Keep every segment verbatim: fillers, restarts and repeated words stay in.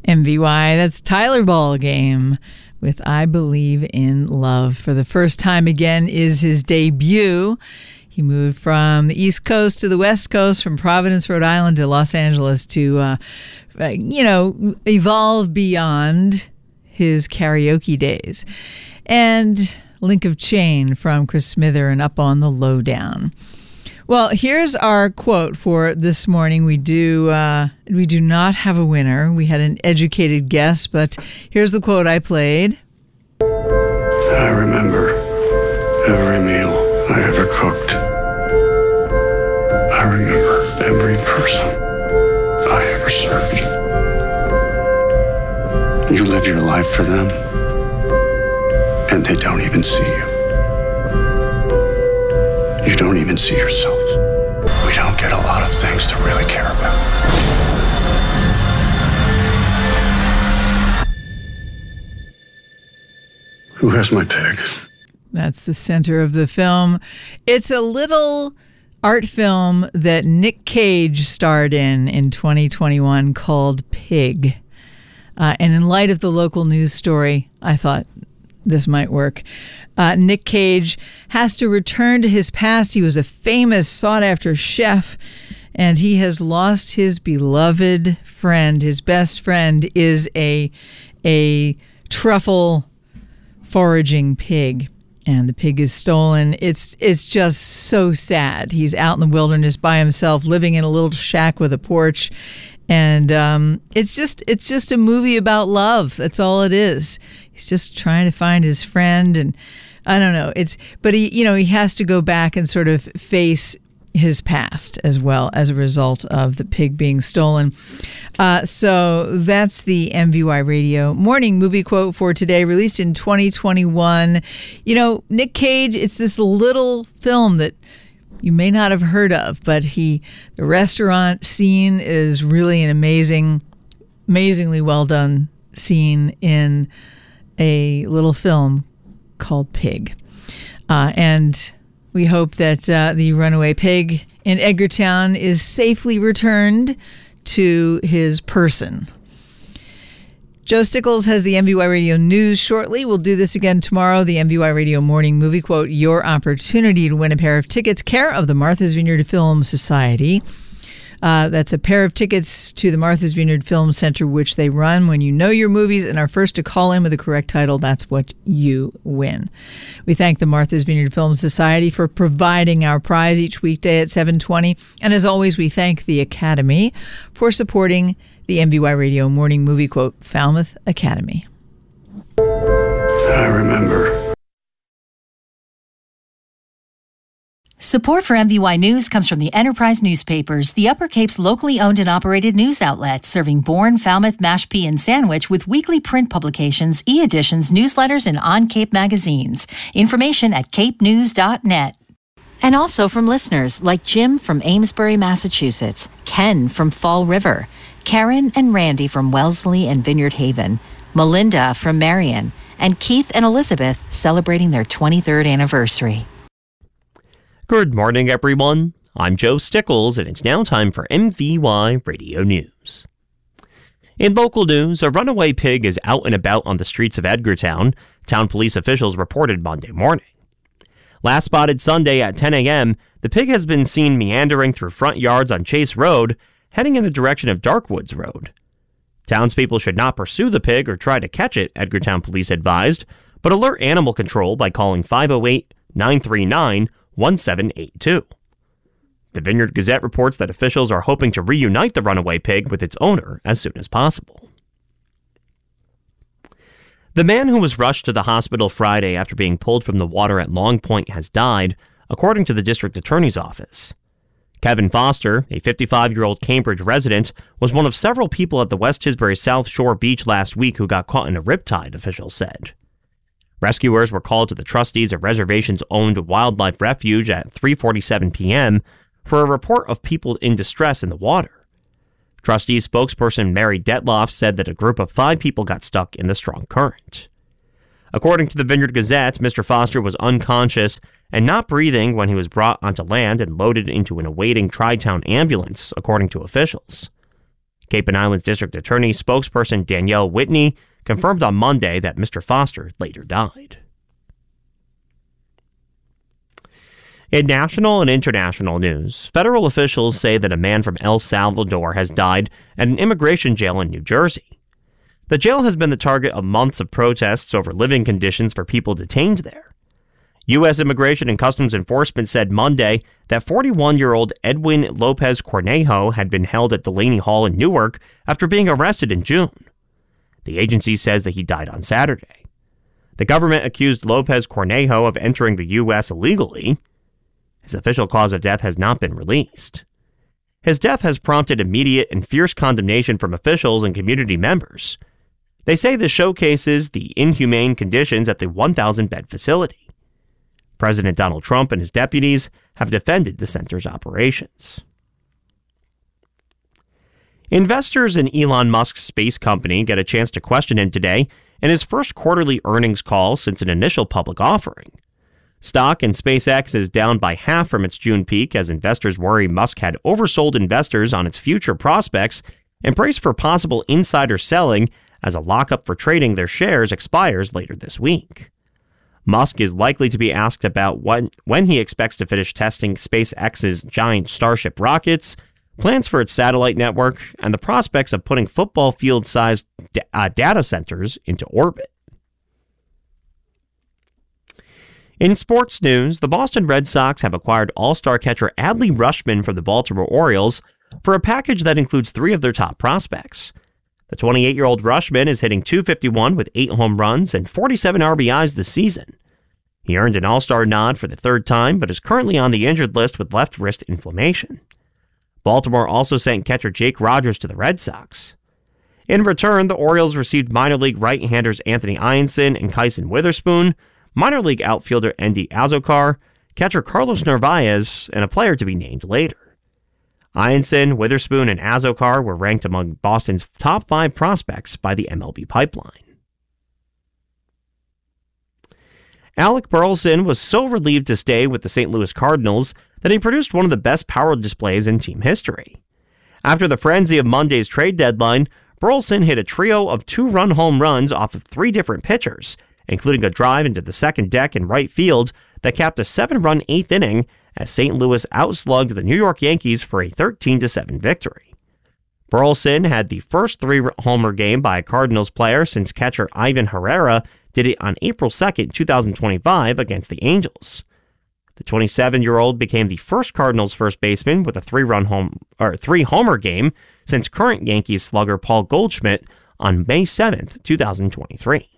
M V Y, that's Tyler Ballgame with I Believe in Love. For the first time again is his debut. He moved from the East Coast to the West Coast, from Providence, Rhode Island to Los Angeles to, uh, you know, evolve beyond his karaoke days. And Link of Chain from Chris Smither and Up on the Lowdown. Well, here's our quote for this morning. We do uh, we do not have a winner. We had an educated guess, but here's the quote I played. I remember every meal I ever cooked. I remember every person I ever served. You live your life for them, and they don't even see you. You don't even see yourself. We don't get a lot of things to really care about. Who has my pig? That's the center of the film. It's a little art film that Nick Cage starred in in twenty twenty-one called Pig. Uh, and in light of the local news story, I thought this might work. Uh, Nick Cage has to return to his past. He was a famous, sought-after chef, and he has lost his beloved friend. His best friend is a a truffle foraging pig, and the pig is stolen. It's it's just so sad. He's out in the wilderness by himself, living in a little shack with a porch, and um, it's just it's just a movie about love. That's all it is. He's just trying to find his friend, and I don't know. It's but he you know he has to go back and sort of face his past as well as a result of the pig being stolen. Uh, so that's the M V Y Radio morning movie quote for today, released in twenty twenty-one. You know, Nick Cage, it's this little film that you may not have heard of, but he the restaurant scene is really an amazing, amazingly well done scene in a little film called Pig. Uh, and we hope that uh, the runaway pig in Edgartown is safely returned to his person. Joe Stickles has the M V Y Radio News shortly. We'll do this again tomorrow. The M V Y Radio Morning Movie Quote, your opportunity to win a pair of tickets, care of the Martha's Vineyard Film Society. Uh, that's a pair of tickets to the Martha's Vineyard Film Center, which they run when you know your movies and are first to call in with the correct title. That's what you win. We thank the Martha's Vineyard Film Society for providing our prize each weekday at seven twenty. And as always, we thank the Academy for supporting the M V Y Radio Morning Movie Quote, Falmouth Academy. I remember. Support for M V Y News comes from the Enterprise Newspapers, the Upper Cape's locally owned and operated news outlet, serving Bourne, Falmouth, Mashpee, and Sandwich with weekly print publications, e-editions, newsletters, and on-Cape magazines. Information at cape news dot net. And also from listeners like Jim from Amesbury, Massachusetts, Ken from Fall River, Karen and Randy from Wellesley and Vineyard Haven, Melinda from Marion, and Keith and Elizabeth celebrating their twenty-third anniversary. Good morning, everyone. I'm Joe Stickles, and it's now time for M V Y Radio News. In local news, a runaway pig is out and about on the streets of Edgartown, town police officials reported Monday morning. Last spotted Sunday at ten a.m., the pig has been seen meandering through front yards on Chase Road, heading in the direction of Darkwoods Road. Townspeople should not pursue the pig or try to catch it, Edgartown police advised, but alert animal control by calling five oh eight, nine three nine, one seven eight two. The Vineyard Gazette reports that officials are hoping to reunite the runaway pig with its owner as soon as possible. The man who was rushed to the hospital Friday after being pulled from the water at Long Point has died, according to the district attorney's office. Kevin Foster, a fifty-five-year-old Cambridge resident, was one of several people at the West Tisbury South Shore Beach last week who got caught in a riptide, officials said. Rescuers were called to the trustees of reservations-owned Wildlife Refuge at three forty-seven p.m. for a report of people in distress in the water. Trustee spokesperson Mary Detloff said that a group of five people got stuck in the strong current. According to the Vineyard Gazette, Mister Foster was unconscious and not breathing when he was brought onto land and loaded into an awaiting Tri-Town ambulance, according to officials. Cape and Islands District Attorney spokesperson Danielle Whitney confirmed on Monday that Mister Foster later died. In national and international news, federal officials say that a man from El Salvador has died at an immigration jail in New Jersey. The jail has been the target of months of protests over living conditions for people detained there. U S Immigration and Customs Enforcement said Monday that forty-one-year-old Edwin Lopez Cornejo had been held at Delaney Hall in Newark after being arrested in June. The agency says that he died on Saturday. The government accused Lopez Cornejo of entering the U S illegally. His official cause of death has not been released. His death has prompted immediate and fierce condemnation from officials and community members. They say this showcases the inhumane conditions at the one thousand bed facility. President Donald Trump and his deputies have defended the center's operations. Investors in Elon Musk's space company get a chance to question him today in his first quarterly earnings call since an initial public offering. Stock in SpaceX is down by half from its June peak as investors worry Musk had oversold investors on its future prospects and brace for possible insider selling as a lockup for trading their shares expires later this week. Musk is likely to be asked about when, when he expects to finish testing SpaceX's giant Starship rockets, plans for its satellite network, and the prospects of putting football field-sized da- uh, data centers into orbit. In sports news, the Boston Red Sox have acquired all-star catcher Adley Rutschman from the Baltimore Orioles for a package that includes three of their top prospects. The twenty-eight-year-old Rutschman is hitting two fifty-one with eight home runs and forty-seven R B Is this season. He earned an all-star nod for the third time, but is currently on the injured list with left wrist inflammation. Baltimore also sent catcher Jake Rogers to the Red Sox. In return, the Orioles received minor league right-handers Anthony Ianson and Kyson Witherspoon, minor league outfielder Endy Azokar, catcher Carlos Narvaez, and a player to be named later. Ianson, Witherspoon, and Azokar were ranked among Boston's top five prospects by the M L B Pipeline. Alec Burleson was so relieved to stay with the Saint Louis Cardinals that he produced one of the best power displays in team history. After the frenzy of Monday's trade deadline, Burleson hit a trio of two-run home runs off of three different pitchers, including a drive into the second deck in right field that capped a seven-run eighth inning as Saint Louis outslugged the New York Yankees for a thirteen to seven victory. Burleson had the first three-homer game by a Cardinals player since catcher Ivan Herrera did it on April second, twenty twenty-five against the Angels. The twenty-seven-year-old became the first Cardinals first baseman with a three-run home or three-homer game since current Yankees slugger Paul Goldschmidt on May seventh, twenty twenty-three.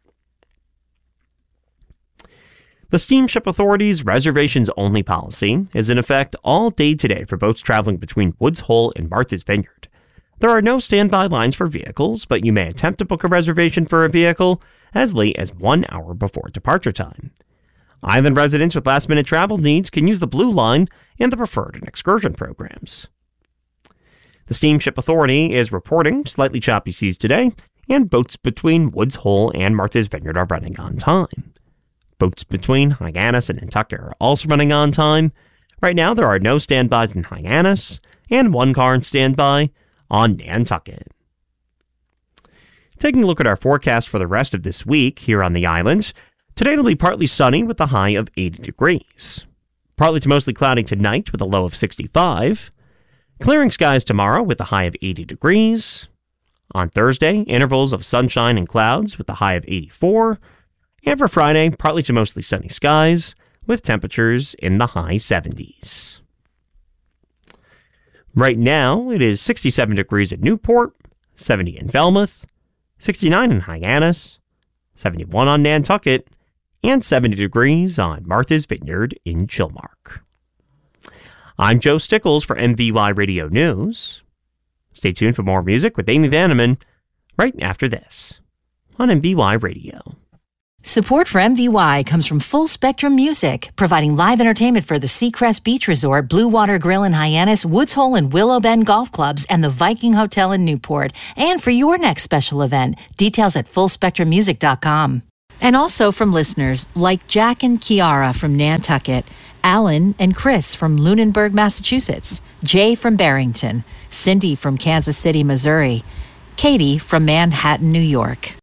The Steamship Authority's reservations-only policy is in effect all day today for boats traveling between Woods Hole and Martha's Vineyard. There are no standby lines for vehicles, but you may attempt to book a reservation for a vehicle as late as one hour before departure time. Island residents with last-minute travel needs can use the Blue Line and the Preferred and Excursion programs. The Steamship Authority is reporting slightly choppy seas today, and boats between Woods Hole and Martha's Vineyard are running on time. Boats between Hyannis and Nantucket are also running on time. Right now, there are no standbys in Hyannis and one car in standby on Nantucket. Taking a look at our forecast for the rest of this week here on the islands, today it'll be partly sunny with a high of eighty degrees. Partly to mostly cloudy tonight with a low of sixty-five. Clearing skies tomorrow with a high of eighty degrees. On Thursday, intervals of sunshine and clouds with a high of eighty-four. And for Friday, partly to mostly sunny skies, with temperatures in the high seventies. Right now, it is sixty-seven degrees at Newport, seventy in Falmouth, sixty-nine in Hyannis, seventy-one on Nantucket, and seventy degrees on Martha's Vineyard in Chilmark. I'm Joe Stickles for M V Y Radio News. Stay tuned for more music with Amy Vanneman right after this on M V Y Radio. Support for M V Y comes from Full Spectrum Music, providing live entertainment for the Seacrest Beach Resort, Blue Water Grill in Hyannis, Woods Hole and Willow Bend Golf Clubs, and the Viking Hotel in Newport. And for your next special event, details at full spectrum music dot com. And also from listeners like Jack and Kiara from Nantucket, Alan and Chris from Lunenburg, Massachusetts, Jay from Barrington, Cindy from Kansas City, Missouri. Katie from Manhattan, New York.